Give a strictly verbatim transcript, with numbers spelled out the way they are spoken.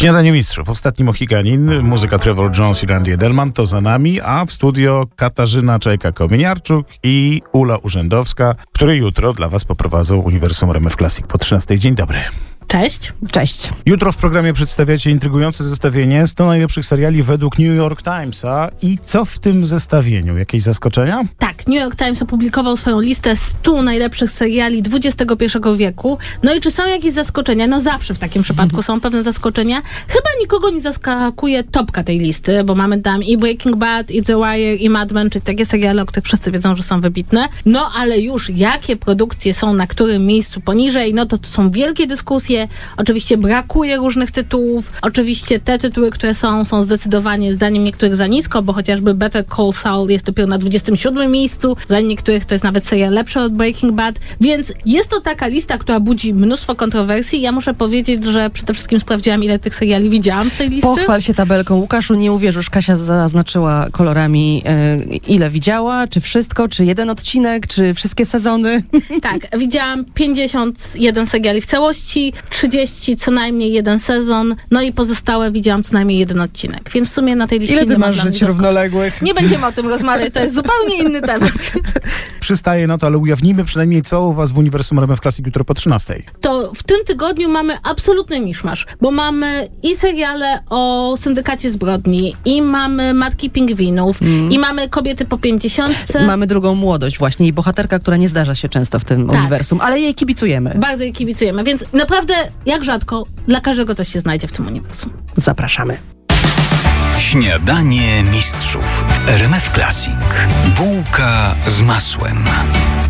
Śniadanie Mistrzów. Ostatni Mohiganin, muzyka Trevor Jones i Randy Edelman to za nami, a w studio Katarzyna Czajka-Komieniarczuk i Ula Urzędowska, które jutro dla Was poprowadzą Uniwersum R M F Classic po trzynastej. Dzień dobry. Cześć. Cześć. Jutro w programie przedstawiacie intrygujące zestawienie sto najlepszych seriali według New York Timesa. I co w tym zestawieniu? Jakieś zaskoczenia? Tak, New York Times opublikował swoją listę stu najlepszych seriali dwudziestego pierwszego wieku. No i czy są jakieś zaskoczenia? No zawsze w takim przypadku są pewne zaskoczenia. Chyba nikogo nie zaskakuje topka tej listy, bo mamy tam i Breaking Bad, i The Wire, i Mad Men, czyli takie seriale, o których wszyscy wiedzą, że są wybitne. No ale już jakie produkcje są na którym miejscu poniżej, no to, to są wielkie dyskusje. Oczywiście brakuje różnych tytułów. Oczywiście te tytuły, które są, są zdecydowanie zdaniem niektórych za nisko, bo chociażby Better Call Saul jest dopiero na dwudziestym siódmym miejscu. Zdaniem niektórych to jest nawet serial lepszy od Breaking Bad. Więc jest to taka lista, która budzi mnóstwo kontrowersji. Ja muszę powiedzieć, że przede wszystkim sprawdziłam, ile tych seriali widziałam z tej listy. Pochwal się tabelką. Łukaszu, nie uwierzysz, Kasia zaznaczyła kolorami, e, ile widziała, czy wszystko, czy jeden odcinek, czy wszystkie sezony. Tak, widziałam pięćdziesiąt jeden seriali w całości, trzydzieści co najmniej jeden sezon, no i pozostałe widziałam co najmniej jeden odcinek. Więc w sumie na tej liście Ile ty nie masz ma żyć równoległych? Nie będziemy o tym rozmawiać, to jest zupełnie inny temat. Przystaję na to, ale ujawnijmy przynajmniej, co u Was w Uniwersum R M F Classic jutro po trzynastej. To w tym tygodniu mamy absolutny miszmasz, bo mamy i seriale o syndykacie zbrodni, i mamy Matki Pingwinów, mm. i mamy Kobiety po pięćdziesiątce. Mamy drugą młodość właśnie i bohaterka, która nie zdarza się często w tym tak. uniwersum, ale jej kibicujemy. Bardzo jej kibicujemy, więc naprawdę, jak rzadko, dla każdego coś się znajdzie w tym uniwersum. Zapraszamy. Śniadanie Mistrzów w R M F Classic. Bułka z masłem.